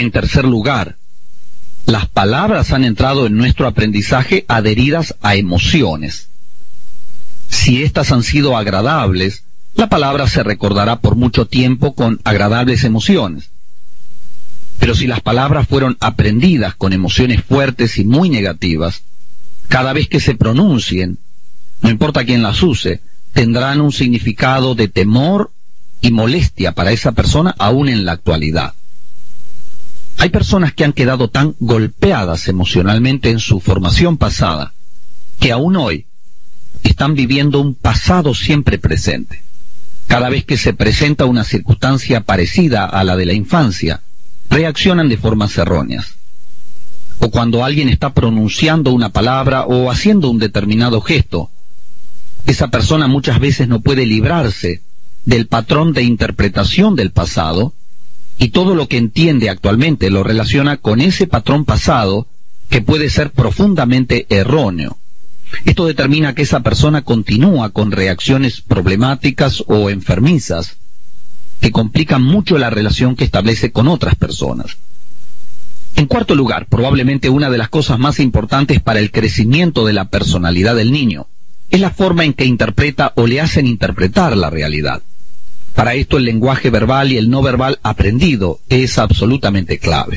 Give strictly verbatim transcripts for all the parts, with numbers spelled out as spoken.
En tercer lugar, las palabras han entrado en nuestro aprendizaje adheridas a emociones. Si éstas han sido agradables, la palabra se recordará por mucho tiempo con agradables emociones. Pero si las palabras fueron aprendidas con emociones fuertes y muy negativas, cada vez que se pronuncien, no importa quién las use, tendrán un significado de temor y molestia para esa persona aún en la actualidad. Hay personas que han quedado tan golpeadas emocionalmente en su formación pasada, que aún hoy están viviendo un pasado siempre presente. Cada vez que se presenta una circunstancia parecida a la de la infancia, reaccionan de formas erróneas. O cuando alguien está pronunciando una palabra o haciendo un determinado gesto, esa persona muchas veces no puede librarse del patrón de interpretación del pasado, y todo lo que entiende actualmente lo relaciona con ese patrón pasado que puede ser profundamente erróneo. Esto determina que esa persona continúa con reacciones problemáticas o enfermizas que complican mucho la relación que establece con otras personas. En cuarto lugar, probablemente una de las cosas más importantes para el crecimiento de la personalidad del niño es la forma en que interpreta o le hacen interpretar la realidad. Para esto el lenguaje verbal y el no verbal aprendido es absolutamente clave.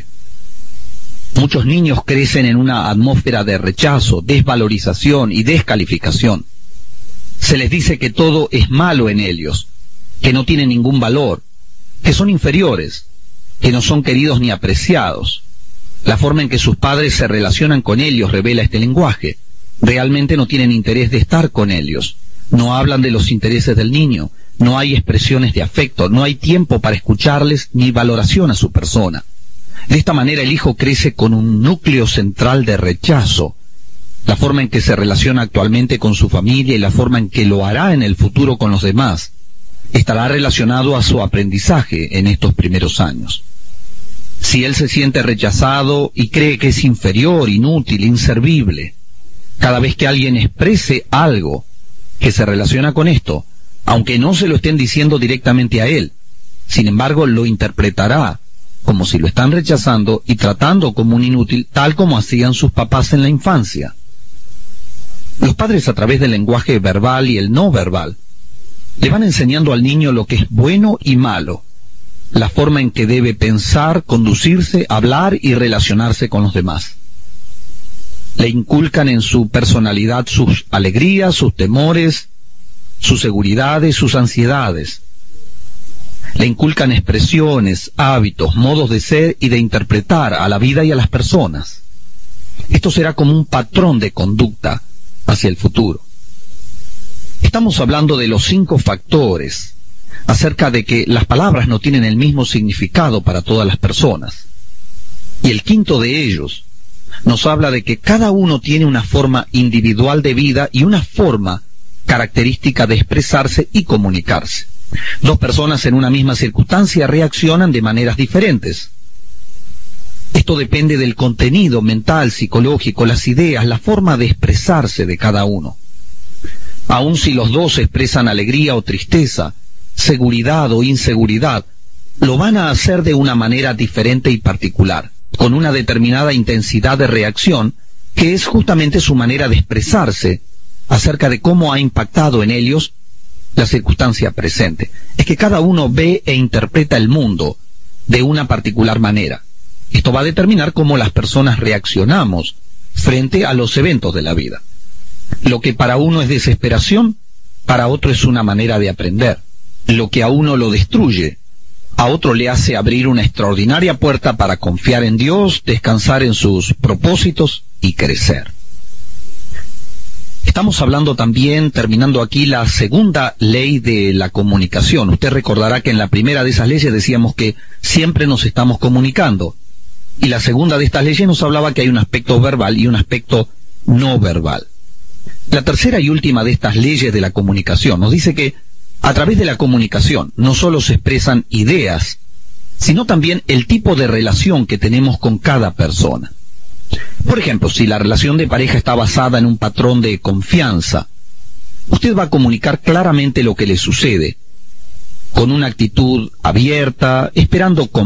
Muchos niños crecen en una atmósfera de rechazo, desvalorización y descalificación. Se les dice que todo es malo en ellos, que no tienen ningún valor, que son inferiores, que no son queridos ni apreciados. La forma en que sus padres se relacionan con ellos revela este lenguaje. Realmente no tienen interés de estar con ellos. No hablan de los intereses del niño. No hay expresiones de afecto. No hay tiempo para escucharles ni valoración a su persona. De esta manera el hijo crece con un núcleo central de rechazo. La forma en que se relaciona actualmente con su familia y la forma en que lo hará en el futuro con los demás estará relacionado a su aprendizaje en estos primeros años. Si él se siente rechazado y cree que es inferior, inútil, inservible, cada vez que alguien exprese algo que se relaciona con esto, aunque no se lo estén diciendo directamente a él, sin embargo lo interpretará como si lo están rechazando y tratando como un inútil, tal como hacían sus papás en la infancia. Los padres, a través del lenguaje verbal y el no verbal, le van enseñando al niño lo que es bueno y malo, la forma en que debe pensar, conducirse, hablar y relacionarse con los demás. Le inculcan en su personalidad sus alegrías, sus temores, sus seguridades, sus ansiedades. Le inculcan expresiones, hábitos, modos de ser y de interpretar a la vida y a las personas. Esto será como un patrón de conducta hacia el futuro. Estamos hablando de los cinco factores acerca de que las palabras no tienen el mismo significado para todas las personas. Y el quinto de ellos nos habla de que cada uno tiene una forma individual de vida y una forma característica de expresarse y comunicarse. Dos personas en una misma circunstancia reaccionan de maneras diferentes. Esto depende del contenido mental, psicológico, las ideas, la forma de expresarse de cada uno. Aun si los dos expresan alegría o tristeza, seguridad o inseguridad, lo van a hacer de una manera diferente y particular, con una determinada intensidad de reacción, que es justamente su manera de expresarse acerca de cómo ha impactado en ellos la circunstancia presente. Es que cada uno ve e interpreta el mundo de una particular manera. Esto va a determinar cómo las personas reaccionamos frente a los eventos de la vida. Lo que para uno es desesperación, para otro es una manera de aprender. Lo que a uno lo destruye, a otro le hace abrir una extraordinaria puerta para confiar en Dios, descansar en sus propósitos y crecer. Estamos hablando también, terminando aquí, la segunda ley de la comunicación. Usted recordará que en la primera de esas leyes decíamos que siempre nos estamos comunicando. Y la segunda de estas leyes nos hablaba que hay un aspecto verbal y un aspecto no verbal. La tercera y última de estas leyes de la comunicación nos dice que a través de la comunicación no solo se expresan ideas, sino también el tipo de relación que tenemos con cada persona. Por ejemplo, si la relación de pareja está basada en un patrón de confianza, usted va a comunicar claramente lo que le sucede, con una actitud abierta, esperando